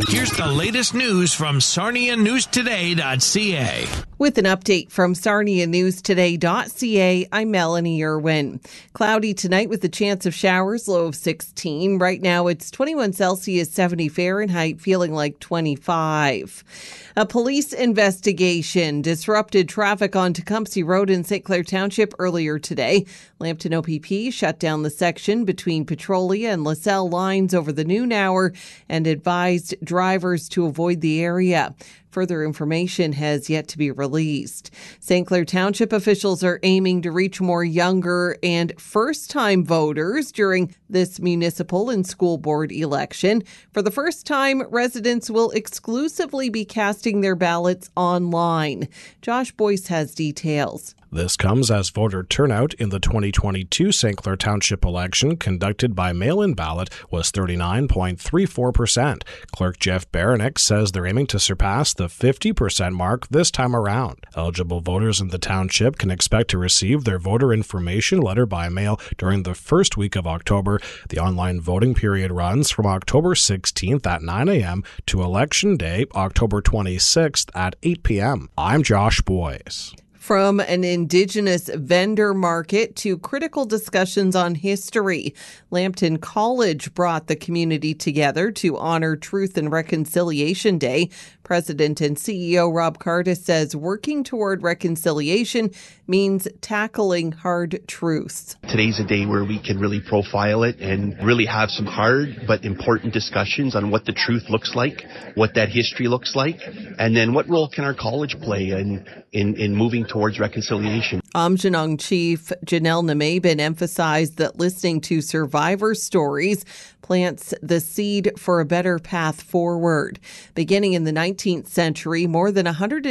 Here's the latest news from SarniaNewsToday.ca. With an update from SarniaNewsToday.ca, I'm Melanie Irwin. Cloudy tonight with a chance of showers, low of 16. Right now it's 21 Celsius, 70 Fahrenheit, feeling like 25. A police investigation disrupted traffic on Tecumseh Road in St. Clair Township earlier today. Lambton OPP shut down the section between Petrolia and LaSalle lines over the noon hour and advised drivers to avoid the area. Further information has yet to be released. St. Clair Township officials are aiming to reach more younger and first-time voters during this municipal and school board election. For the first time, residents will exclusively be casting their ballots online. Josh Boyce has details. This comes as voter turnout in the 2022 St. Clair Township election conducted by mail-in ballot was 39.34%. Clerk Jeff Baranek says they're aiming to surpass the 50% mark this time around. Eligible voters in the township can expect to receive their voter information letter by mail during the first week of October. The online voting period runs from October 16th at 9 a.m. to Election Day, October 26th at 8 p.m. I'm Josh Boyce. From an Indigenous vendor market to critical discussions on history, Lambton College brought the community together to honor Truth and Reconciliation Day. President and CEO Rob Cardis says working toward reconciliation means tackling hard truths. Today's a day where we can really profile it and really have some hard but important discussions on what the truth looks like, what that history looks like, and then what role can our college play in moving towards reconciliation. Aamjiwnaang Chief Janelle Namaben emphasized that listening to survivor stories plants the seed for a better path forward. Beginning in the 19th century, more than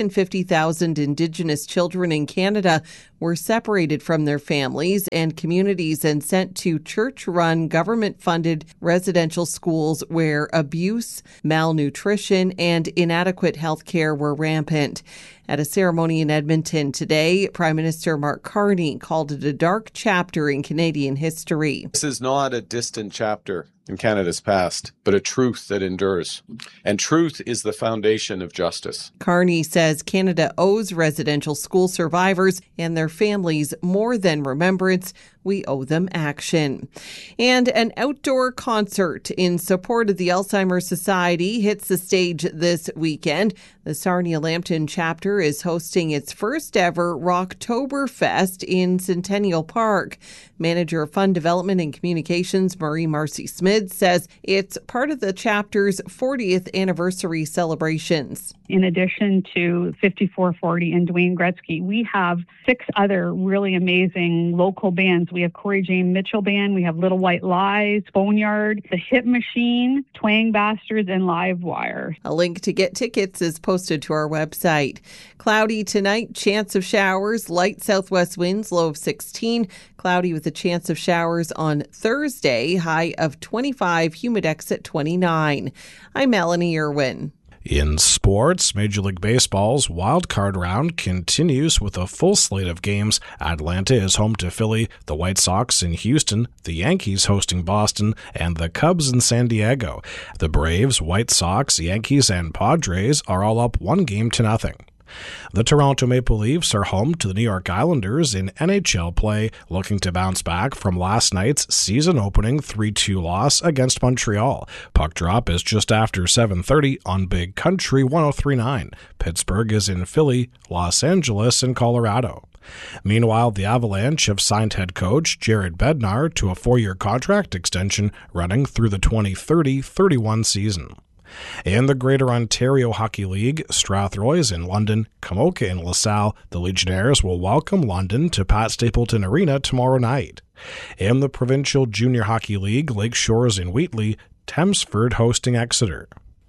150,000 Indigenous children in Canada were separated from their families and communities and sent to church-run, government-funded residential schools where abuse, malnutrition, and inadequate health care were rampant. At a ceremony in Edmonton today, Prime Minister Mark Carney called it a dark chapter in Canadian history. This is not a distant chapter in Canada's past, but a truth that endures. And truth is the foundation of justice. Carney says Canada owes residential school survivors and their families more than remembrance. We owe them action. And an outdoor concert in support of the Alzheimer's Society hits the stage this weekend. The Sarnia Lambton chapter is hosting its first ever Rocktoberfest in Centennial Park. Manager of Fund Development and Communications, Marie Marcy Smith, says it's part of the chapter's 40th anniversary celebrations. In addition to 5440 and Dwayne Gretzky, we have 6 other really amazing local bands. We have Corey Jane Mitchell Band, we have Little White Lies, Boneyard, The Hit Machine, Twang Bastards, and Livewire. A link to get tickets is posted to our website. Cloudy tonight, chance of showers, light southwest winds, low of 16. Cloudy with a chance of showers on Thursday, high of 25, humidex at 29. I'm Melanie Irwin. In sports, Major League Baseball's wild card round continues with a full slate of games. Atlanta is home to Philly, the White Sox in Houston, the Yankees hosting Boston, and the Cubs in San Diego. The Braves, White Sox, Yankees, and Padres are all up 1-0. The Toronto Maple Leafs are home to the New York Islanders in NHL play, looking to bounce back from last night's season-opening 3-2 loss against Montreal. Puck drop is just after 7:30 on Big Country 103.9. Pittsburgh is in Philly, Los Angeles, and Colorado. Meanwhile, the Avalanche have signed head coach Jared Bednar to a 4-year contract extension running through the 2030-31 season. In the Greater Ontario Hockey League, Strathroy is in London, Kamoka in LaSalle. The Legionnaires will welcome London to Pat Stapleton Arena tomorrow night. In the Provincial Junior Hockey League, Lakeshore is in Wheatley, Thamesford hosting Exeter.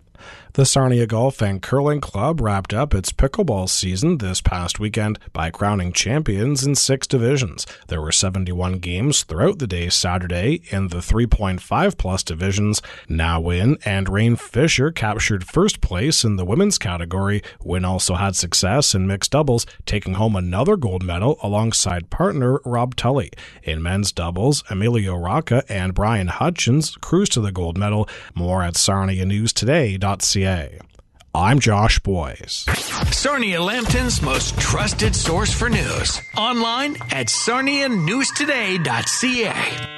The Sarnia Golf and Curling Club wrapped up its pickleball season this past weekend by crowning champions in 6 divisions. There were 71 games throughout the day Saturday in the 3.5+ divisions. Na Nguyen and Rain Fisher captured first place in the women's category. Nguyen also had success in mixed doubles, taking home another gold medal alongside partner Rob Tully. In men's doubles, Emilio Rocca and Brian Hutchins cruised to the gold medal. More at sarnianewstoday.ca. I'm Josh Boyes. Sarnia Lambton's most trusted source for news. Online at sarnianewstoday.ca.